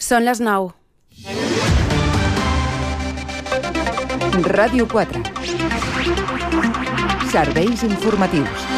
Són les 9. Ràdio 4. Serveis informatius.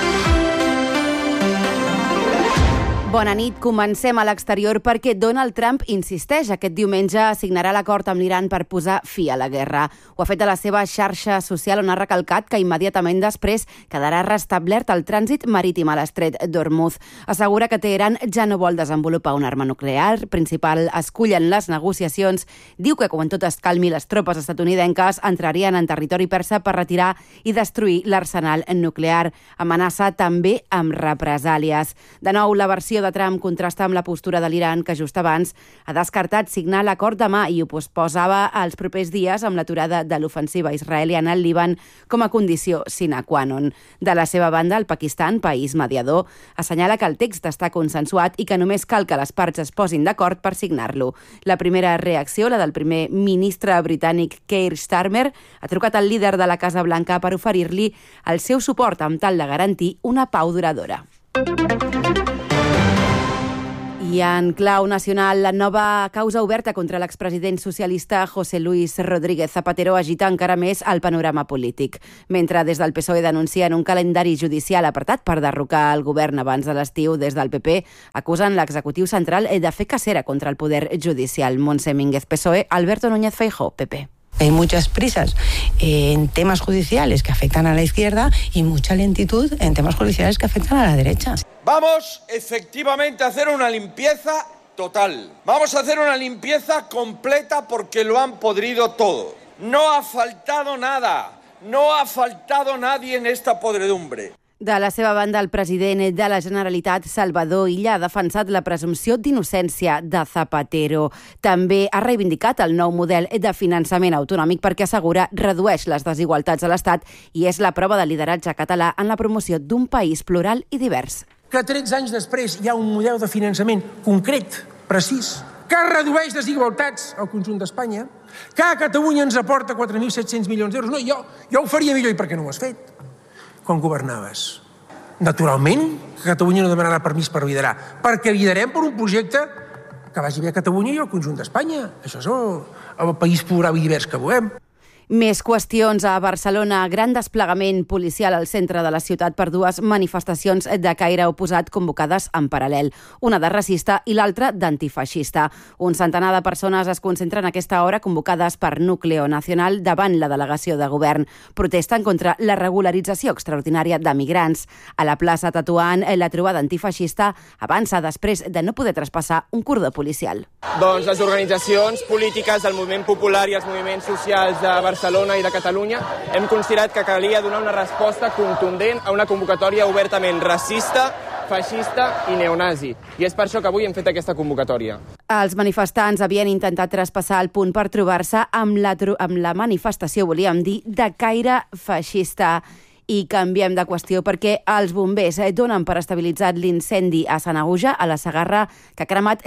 Bona nit. Comencem a l'exterior perquè Donald Trump insisteix. Aquest diumenge signarà l'acord amb l'Iran per posar fi a la guerra. Ho ha fet a la seva xarxa social, on ha recalcat que immediatament després quedarà restablert el trànsit marítim a l'estret d'Hormuz. Assegura que Teheran ja no vol desenvolupar una arma nuclear. Principal escull en les negociacions. Diu que quan tot es calmi, les tropes estatunidenques entrarien en territori persa per retirar i destruir l'arsenal nuclear. Amenaça també amb represàlies. De nou, la versió de Trump contrasta amb la postura de l'Iran, que just abans ha descartat signar l'acord demà i ho posposava als propers dies amb l'aturada de l'ofensiva israeliana al Líban com a condició sine qua non. De la seva banda, el Pakistan, país mediador, assenyala que el text està consensuat i que només cal que les parts es posin d'acord per signar-lo. La primera reacció, la del primer ministre britànic Keir Starmer, ha trucat al líder de la Casa Blanca per oferir-li el seu suport amb tal de garantir una pau duradora. I en clau nacional, la nova causa oberta contra l'expresident socialista José Luis Rodríguez Zapatero agita encara més el panorama polític. Mentre des del PSOE denuncien un calendari judicial apretat per derrocar el govern abans de l'estiu, des del PP acusen l'executiu central de fer cacera contra el poder judicial. Montse Mínguez, PSOE, Alberto Núñez Feijóo, PP. Hay muchas prisas en temas judiciales que afectan a la izquierda y mucha lentitud en temas judiciales que afectan a la derecha. Vamos efectivamente a hacer una limpieza total. Vamos a hacer una limpieza completa porque lo han podrido todo. No ha faltado nada. No ha faltado nadie en esta podredumbre. De la seva banda, el president de la Generalitat, Salvador Illa, ha defensat la presumpció d'innocència de Zapatero. També ha reivindicat el nou model de finançament autonòmic perquè assegura redueix les desigualtats a l'Estat i és la prova de lideratge català en la promoció d'un país plural i divers. Que 13 anys després hi ha un model de finançament concret, precís, que redueix desigualtats al conjunt d'Espanya, que a Catalunya ens aporta 4.700 milions d'euros. No, jo ho faria millor. I per què no ho has fet? Quan governaves. Naturalment, que Catalunya no demanarà permís per liderar, perquè liderem per un projecte que vagi bé a Catalunya i al conjunt d'Espanya. Això és el país plural i divers que volem. Més qüestions a Barcelona. Gran desplegament policial al centre de la ciutat per dues manifestacions de caire oposat convocades en paral·lel. Una de racista i l'altra d'antifeixista. Un centenar de persones es concentren a aquesta hora convocades per Núcleo Nacional davant la delegació de govern. Protesten contra la regularització extraordinària de migrants. A la plaça Tetuan, la trobada antifeixista avança després de no poder traspassar un cordó policial. Doncs les organitzacions polítiques del moviment popular i els moviments socials de Barcelona i de Catalunya hem considerat que calia donar una resposta contundent a una convocatòria obertament racista, feixista i neonazi. I és per això que avui hem fet aquesta convocatòria. Els manifestants havien intentat traspassar el punt per trobar-se amb la manifestació, volíem dir, de caire feixista. I canviem de qüestió perquè els bombers donen per estabilitzat l'incendi a Sanaüja, a la Segarra, que ha cremat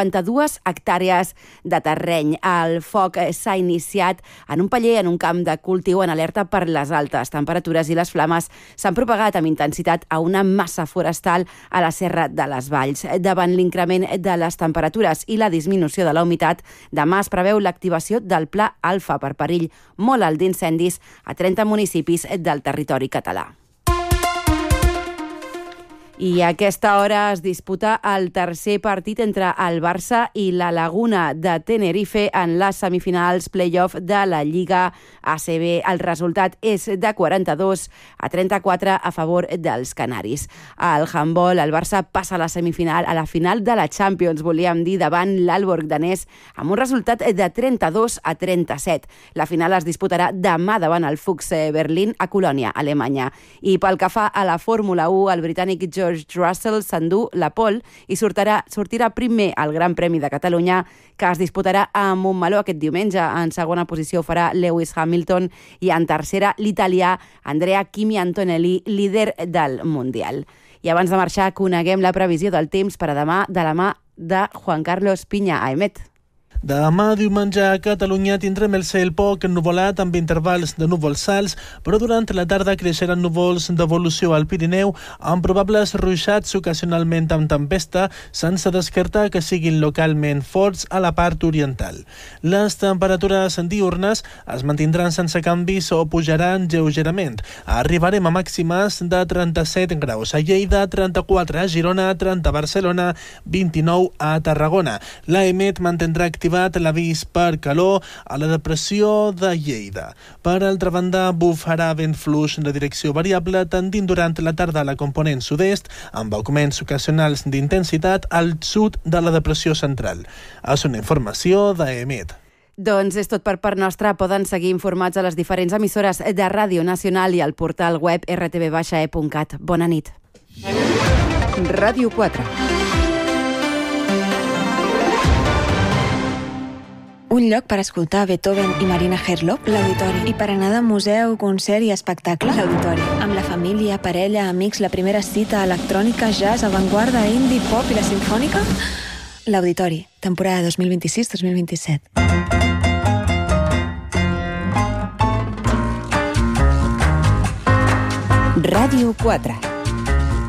52 hectàrees de terreny. El foc s'ha iniciat en un paller, en un camp de cultiu en alerta per les altes temperatures i les flames s'han propagat amb intensitat a una massa forestal a la Serra de les Valls. Davant l'increment de les temperatures i la disminució de la humitat, demà es preveu l'activació del Pla Alfa per perill molt alt d'incendis a 30 municipis del territori català. I a aquesta hora es disputa el tercer partit entre el Barça i la Laguna de Tenerife en les semifinals play-off de la Lliga ACB. El resultat és de 42-34 a favor dels canaris. Al handbol, el Barça passa a la final de la Champions, volíem dir, davant l'Aalborg danès, amb un resultat de 32-37. La final es disputarà demà davant el Fuchs Berlín a Colònia, Alemanya. I pel que fa a la Fórmula 1, el britànic George Russell s'endú la pole i sortirà primer al Gran Premi de Catalunya, que es disputarà a Montmeló aquest diumenge. En segona posició farà Lewis Hamilton i en tercera l'italià Andrea Kimi Antonelli, líder del Mundial. I abans de marxar, coneguem la previsió del temps per a demà de la mà de Juan Carlos Piña. Aimet. Demà diumenge a Catalunya tindrem el cel poc ennuvolat amb intervals de núvols alts, però durant la tarda creixeran núvols d'evolució al Pirineu amb probables ruixats ocasionalment amb tempesta, sense descartar que siguin localment forts a la part oriental. Les temperatures diürnes es mantindran sense canvis o pujaran lleugerament. Arribarem a màximes de 37 graus a Lleida, 34 a Girona, 30 a Barcelona, 29 a Tarragona. L'AEMET mantindrà activat l'avís per calor a la depressió de Lleida. Per altra banda, bufarà vent fluix de direcció variable tendint durant la tarda a la component sud-est amb augments ocasionals d'intensitat al sud de la depressió central. És una informació d'AEMET. Doncs és tot per part nostra. Poden seguir informats a les diferents emissores de Ràdio Nacional i al portal web rtv-e.cat. Bona nit. Ràdio 4. Un lloc per escoltar Beethoven i Marina Herlop, l'Auditori. I per anar de museu, concert i espectacle, l'Auditori. Amb la família, parella, amics, la primera cita, electrònica, jazz, avantguarda, indie, pop i la simfònica, l'Auditori, temporada 2026-2027. Ràdio 4.